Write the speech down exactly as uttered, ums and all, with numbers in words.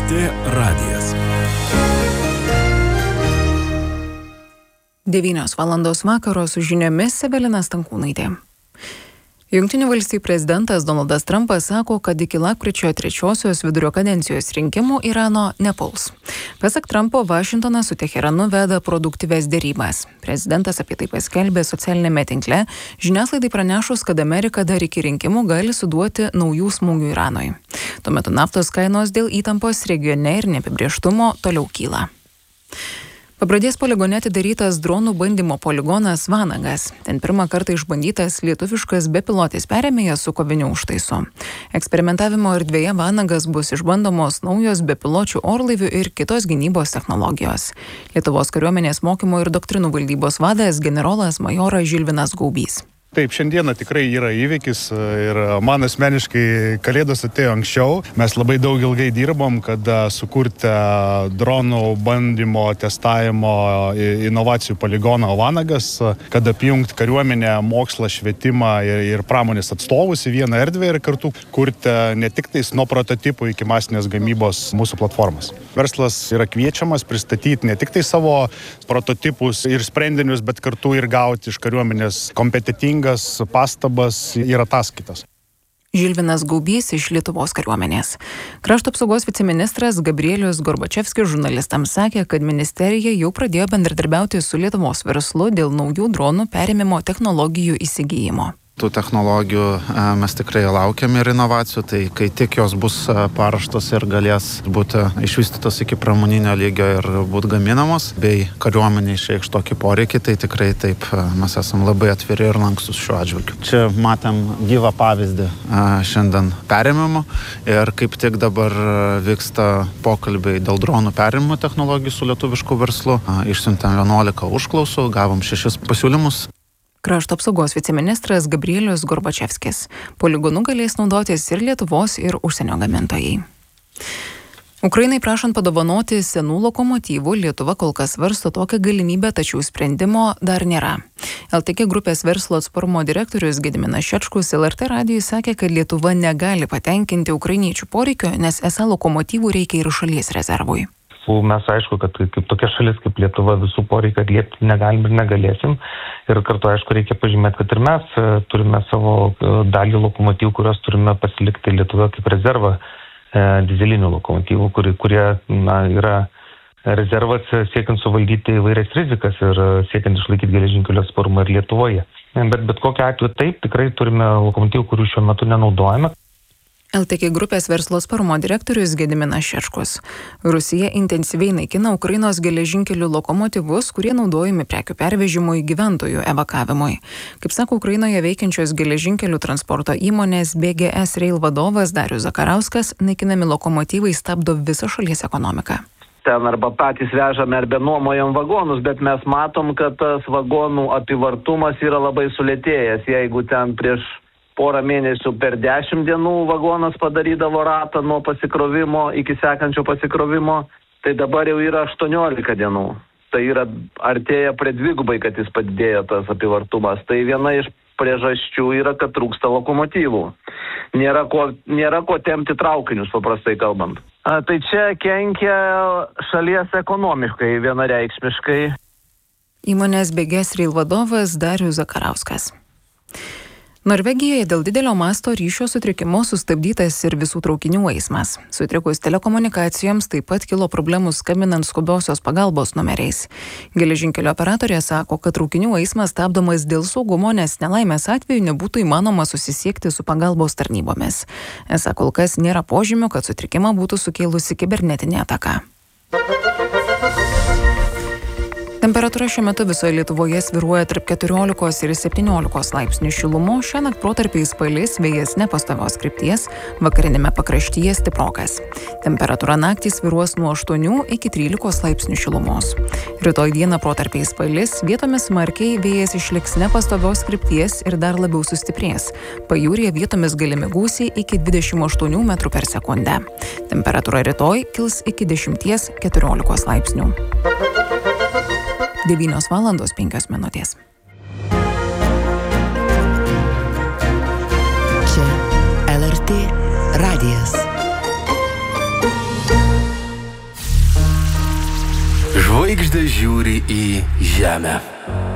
T radijas. devynios valandos vakaro su žiniomis Evelina Stankūnaitė. Jungtinių valstijų prezidentas Donaldas Trumpas sako, kad iki lapkričio trečiosios vidurio kadencijos rinkimų Irano nepuls. Pasak Trumpo, Vašingtonas su Teheranu veda produktyves dėrybas. Prezidentas apie tai paskelbė socialinėme tinkle, žiniasklaidai pranešus, kad Amerika dar iki rinkimų gali suduoti naujų smūgių Iranui. Tuo metu naftos kainos dėl įtampos regione ir neapibrėžtumo toliau kyla. Pabradės poligone atidarytas dronų bandymo poligonas Vanagas. Ten pirmą kartą išbandytas lietuviškas bepilotis perėmėjas su koviniu užtaisu. Eksperimentavimo erdvėje Vanagas bus išbandomos naujos bepiločių orlaivių ir kitos gynybos technologijos. Lietuvos kariuomenės mokymo ir doktrinų valdybos vadas generolas majoras Žilvinas Gaubys. Taip, šiandieną tikrai yra įvykis ir man asmeniškai Kalėdos atėjo anksčiau. Mes labai daug ilgai dirbom, kad sukurti dronų bandymo, testavimo, inovacijų poligoną Vanagas, kad apjungti kariuomenę, mokslą, švietimą ir, ir pramonės atstovus į vieną erdvę ir kartu kurti ne tik tais nuo prototipų iki masinės gamybos mūsų platformas. Verslas yra kviečiamas pristatyti ne tik tai savo prototipus ir sprendinius, bet kartu ir gauti iš kariuomenės kompetentingą pastabas ir ataskaitas. Žilvinas Gaubys iš Lietuvos kariuomenės. Krašto apsaugos viceministras Gabrielius Gorbačevskis žurnalistams sakė, kad ministerija jau pradėjo bendradarbiauti su Lietuvos verslu dėl naujų dronų perėmimo technologijų įsigijimo. Tų technologijų mes tikrai laukiam ir inovacijų, tai kai tik jos bus paruoštos ir galės būti išvystytos iki pramoninio lygio ir būti gaminamos, bei kariuomenė išreikš tokį poreikį, tai tikrai taip mes esam labai atviri ir lankstus šiuo atžvilgiu. Čia matėm gyvą pavyzdį šiandien perėmimo ir kaip tik dabar vyksta pokalbiai dėl dronų perėmimo technologijų su lietuvišku verslu. Išsiuntėm vienuolika užklausų, gavom šešis pasiūlymus. Krašto apsaugos viceministras Gabrielius Gorbačevskis. Poligonu galės naudotis ir Lietuvos, ir užsienio gamintojai. Ukrainai prašant padovanoti senų lokomotyvų, Lietuva kol kas svarsto tokią galimybę, tačiau sprendimo dar nėra. L T K grupės verslo atsparumo direktorius Gediminas Šečkus L R T radijui sakė, kad Lietuva negali patenkinti ukrainiečių poreikio, nes esą lokomotyvų reikia ir šalies rezervui. Mes aišku, kad kaip tokia šalis kaip Lietuva visų poreikių atliepti negalim ir negalėsim. Ir kartu aišku reikia pažymėti, kad ir mes turime savo dalį lokomotyvų, kurios turime pasilikti Lietuvoje kaip rezervą e, dizelinių lokomotyvų, kurie, kurie na, yra rezervas siekiant suvaldyti įvairias rizikas ir siekiant išlaikyti geležinkelio atsparumą ir Lietuvoje. Bet bet kokiu atveju taip, tikrai turime lokomotyvų, kurių šiuo metu nenaudojame. L T K grupės verslo atsparumo direktorius Gediminas Šečkus. Rusija intensyviai naikina Ukrainos geležinkelių lokomotyvus, kurie naudojami prekių pervežimui, gyventojų evakavimui. Kaip sako Ukrainoje veikiančios geležinkelių transporto įmonės B G S Rail vadovas Darius Zakarauskas, naikinami lokomotyvai stabdo visą šalies ekonomiką. Ten arba patys vežame, arba nuomojam vagonus, bet mes matom, kad tas vagonų apyvartumas yra labai sulėtėjęs. Jeigu ten prieš porą mėnesių per dešimt dienų vagonas padarydavo ratą nuo pasikrovimo iki sekančio pasikrovimo, tai dabar jau yra aštuoniolika dienų. Tai yra artėja prie dvigubai, kad jis padidėjo tas apyvartumas. Tai viena iš priežasčių yra, kad trūksta lokomotyvų. Nėra ko, nėra ko tempti traukinius, paprastai kalbant. A, tai čia kenkia šalies ekonomiškai vienareikšmiškai. Įmonės B G S Rail vadovas Darius Zakarauskas. Norvegijoje dėl didelio masto ryšio sutrikimo sustabdytas ir visų traukinių eismas. Sutrikus telekomunikacijoms taip pat kilo problemų skambinant skubiosios pagalbos numeriais. Geležinkelio operatorė sako, kad traukinių eismas stabdomas dėl saugumo, nes nelaimės atveju nebūtų įmanoma susisiekti su pagalbos tarnybomis. Esą kol kas nėra požymių, kad sutrikimą būtų sukėlusi kibernetinė ataka. Temperatūra šiuo metu visoje Lietuvoje svyruoja tarp keturiolikos ir septyniolikos laipsnių šilumos, šiąnakt protarpiais palis, vėjas nepastovios krypties, vakarinėme pakraštyje stiprokas. Temperatūra naktį svyruos nuo aštuonių iki trylikos laipsnių šilumos. Rytoj dieną protarpiais palis, vietomis smarkiai, vėjas išliks nepastovios krypties ir dar labiau sustiprės. Pajūryje vietomis galimi gūsiai iki dvidešimt aštuonių metrų per sekundę. Temperatūra rytoj kils iki dešimties keturiolikos laipsnių. devynios valandos penkios minutės. Čia L R T radijas. Žvaigždė žiūri į žemę.